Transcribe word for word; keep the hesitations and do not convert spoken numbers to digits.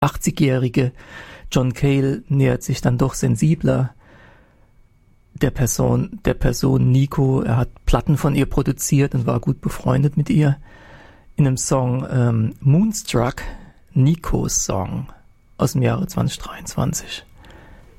achtzigjährige John Cale nähert sich dann doch sensibler der Person, der Person Nico. Er hat Platten von ihr produziert und war gut befreundet mit ihr. In einem Song ähm, Moonstruck, Nikos Song aus dem Jahre zwanzig dreiundzwanzig.